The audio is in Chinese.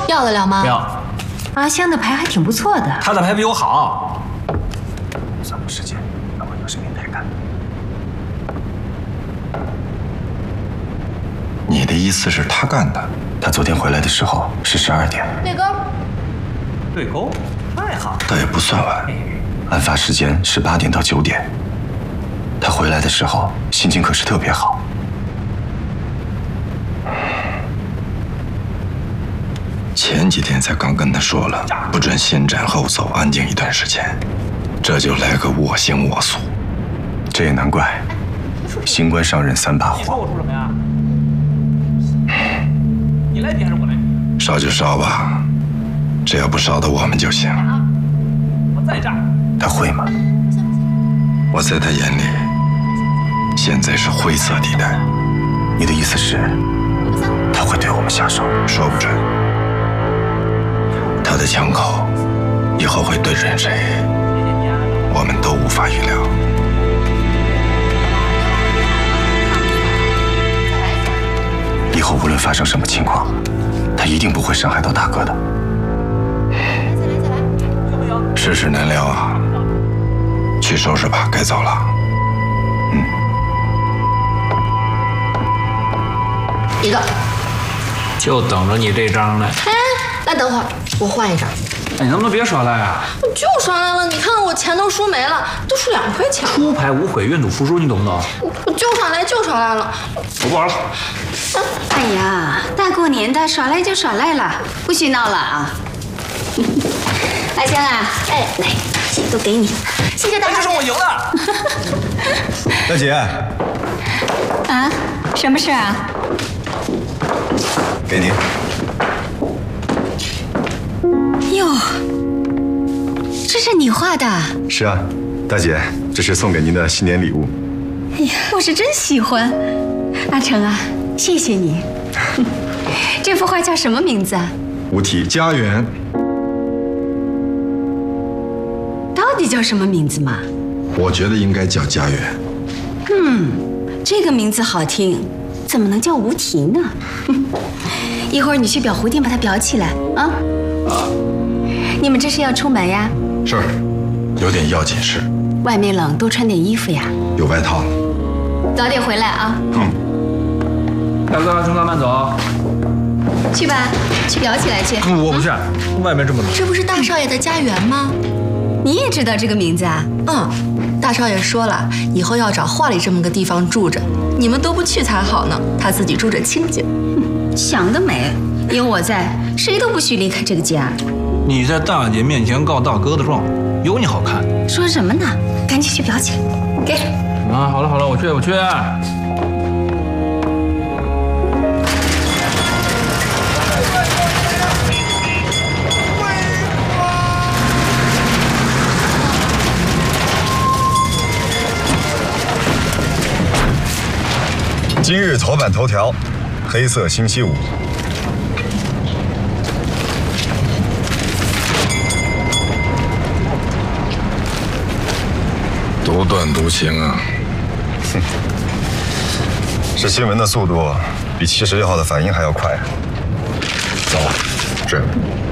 要得了吗？ 不要。 阿香的牌还挺不错的， 他的牌比我好。 3步时间，老板又是变态干。你的意思是他干的？他昨天回来的时候是12点。 对勾。 对勾，太好。 倒也不算晚，案发时间是8点到9点。他回来的时候心情可是特别好。前几天才刚跟他说了，不准先斩后奏，安静一段时间，这就来个我行我素。这也难怪，新官上任3把火。 你说我说什么呀？你来点还是我来？ 烧就烧吧，只要不烧到我们就行。 我在这儿。 他会吗？我在他眼里，现在是灰色地带。你的意思是，他会对我们下手？说不准。他的枪口以后会对准谁，我们都无法预料。以后无论发生什么情况，他一定不会伤害到大哥的。世事难料啊，去收拾吧，该走了。 一个。 就等着你这张呢。 哎，那等会儿我换一张。 哎，你能不能别耍赖啊？ 我就耍赖了，你看我钱都输没了，都输2块钱。 出牌无悔，愿赌服输，你懂不懂？ 我就耍赖就耍赖了。 我不玩了。 哎呀，大过年的耍赖就耍赖了，不许闹了啊！阿香啊，哎，来，这都给你，谢谢大家。 这是我赢了。 大姐， 啊，什么事啊？ 给您。 哟，这是你画的？ 是啊，大姐，这是送给您的新年礼物。 哎呀，我是真喜欢。阿成啊，谢谢你。这幅画叫什么名字啊？ 无题家园。 到底叫什么名字嘛？ 我觉得应该叫家园。 这个名字好听，怎么能叫无题呢？一会儿你去裱蝴蝶，把它裱起来啊！你们这是要出门呀？ 是，有点要紧事。 外面冷，多穿点衣服呀。 有外套。 早点回来啊！ 大哥，chúng ta慢走。 去吧，去裱起来去。 我不去，外面这么冷。 这不是大少爷的家园吗？ 你也知道这个名字啊？ 大少爷说了，以后要找画里这么个地方住着，你们都不去才好呢。他自己住着清静。 想得美！有我在，谁都不许离开这个家。 你在大姐面前告大哥的状，有你好看。 说什么呢？赶紧去裱起来，给。 啊，好了好了，我去。 今日头版头条，黑色星期五。独断独行啊！哼，这新闻的速度比76号的反应还要快。走，是。